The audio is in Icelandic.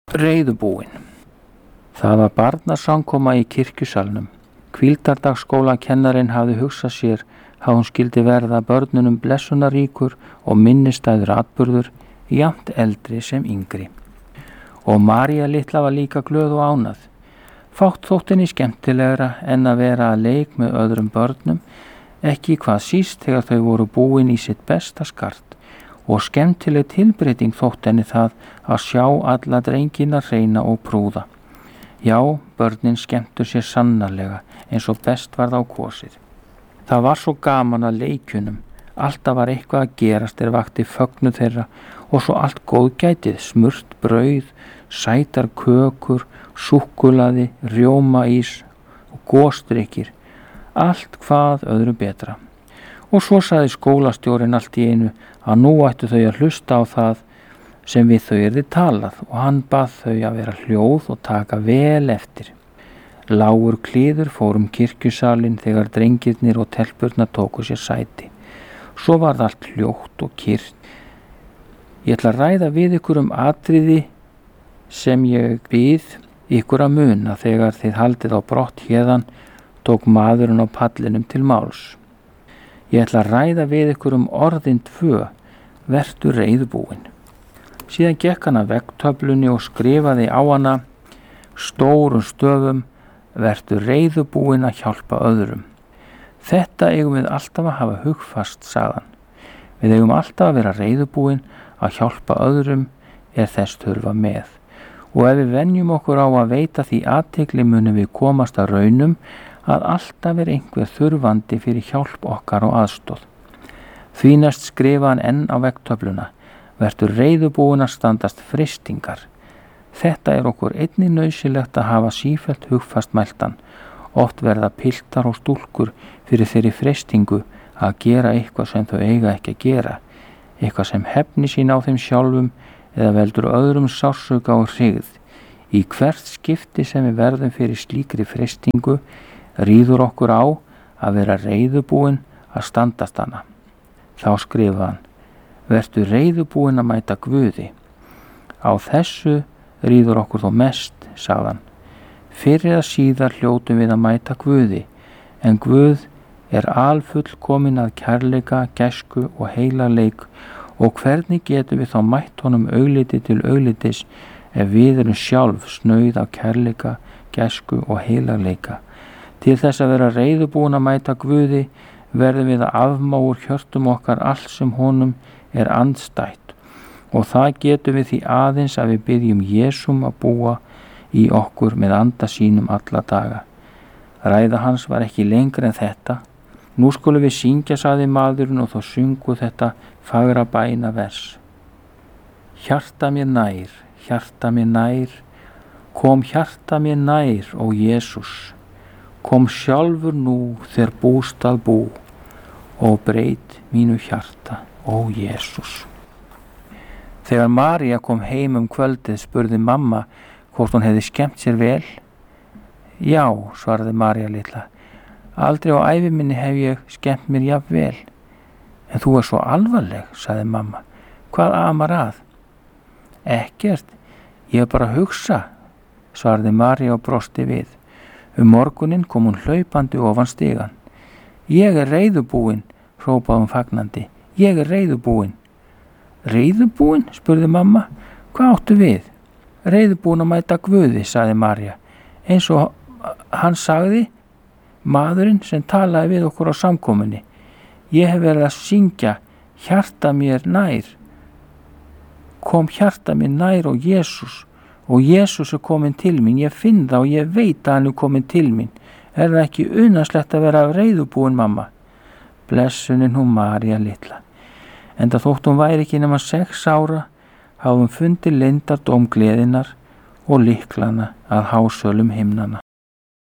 Reiðubúin. Það var barnasamkoma í kirkjusalnum. Hvíldardagsskólakennarinn hafði hugsað sér að hún skyldi verða börnunum blessunaríkur og minnistæður atburður, jafnt eldri sem yngri. Og María litla var líka glöð og ánað. Fátt þótti henni skemmtilegra en að vera að leik með öðrum börnum, ekki hvað síst þegar þau voru búin í sitt besta skart, og skemmtileg tilbreyting þótti henni það að sjá alla drengina hreina og prúða. Já, börnin skemmtu sér sannarlega eins og best varð á kosið. Það var svo gaman að leikjunum, alltaf var eitthvað að gerast vakti fögnuð þeirra og svo allt góðgætið, smurt brauð, sætar kökur, súkkulaði, rjómaís og gosdrykkir, allt hvað öðru betra. Og svo sagði skólastjórinn allt í einu að nú ættu þau að hlusta á það sem við þau yrði talað og hann bað þau að vera hljóð og taka vel eftir. Lágur kliður fór kirkjusalinn þegar drengirnir og telpurnar tóku sér sæti. Svo var það allt hljótt og kyrrt. Ég ætla að ræða við ykkur atriði sem ég bið ykkur að muna þegar þið haldið á brott héðan, tók maðurinn á pallinum til máls. Ég ætla að ræða við ykkur orðin 2, vertu reiðubúin. Síðan gekk hann að veggtöflunni og skrifaði á hana stórum stöfum, vertu reiðubúin að hjálpa öðrum. Þetta eigum við alltaf að hafa hugfast, sagðan. Við eigum alltaf að vera reiðubúin að hjálpa öðrum þess þurfa með. Og ef við venjum okkur á að veita því athygli munum við komast að raunum að alltaf einhver þurfandi fyrir hjálp okkar og aðstoð. Því næst skrifa hann enn á veggtöfluna, vertu reiðubúin að standast freistingar. Þetta okkur einnig nauðsynlegt að hafa sífellt hugfast mæltan. Oft verða piltar og stúlkur fyrir þeirri freistingu að gera eitthvað sem þau eiga ekki að gera, eitthvað sem hefni sín á þeim sjálfum eða veldur öðrum sársauka og hryggð. Í hvert skipti sem við verðum fyrir slíkri freistingu ríður okkur á að vera reiðubúin að standast hana. Þá skrifa hann, vertu reiðubúin að mæta Guði. Á þessu ríður okkur þó mest, sagðan. Fyrir að síðar hljótum við að mæta Guði, en Guð alfullkominn að kærleika, gæsku og heilagleik, og hvernig getum við þá mætt honum augliti til auglitis ef við erum sjálf snauð af kærleika, gæsku og heilagleika. Til þess að vera reiðubúin að mæta Guði verðum við að afmá úr hjörtum okkar allt sem honum andstætt, og það getum við því aðeins að við biðjum Jesúm að búa í okkur með anda sínum alla daga. Ræða hans var ekki lengri en þetta. Nú skulum við syngja, sagði maðurinn, og þá sungu þetta fagra bæna vers. Hjarta mér nær, kom hjarta mér nær, ó Jesús. Kom sjálfur nú þér búst að bú, og breyt mínu hjarta, ó Jesús. Þegar María kom heim kvöldið spurði mamma hvort hún hefði skemmt sér vel. Já, svaraði María litla. Aldrei á ævi minni hef ég skemmt mér jafn vel. En þú svo alvarleg, sagði mamma. Hvað amar að? Ekkert, ég bara að hugsa, svaraði María og brosti við. Morguninn kom hún hlaupandi ofan stigann. Ég reiðubúin, hrópaði hún fagnandi. Ég reiðubúin. Reiðubúin, spurði mamma. Hvað áttu við? Reiðubúin að mæta Guði, sagði María. Eins og hann sagði, maðurinn sem talaði við okkur á samkomunni. Ég hef verið að syngja hjarta mér nær. Kom hjarta mér nær, og Jesús komin til mín. Ég finn það og ég veit að hann komin til mín. Það ekki unaðslegt að vera reiðubúin, mamma? Blessunin hún María litla. Enda þótt hún væri ekki nema 6 ára, hafði hún fundið leyndardóm gleðinnar og lyklana að hásölum himnanna.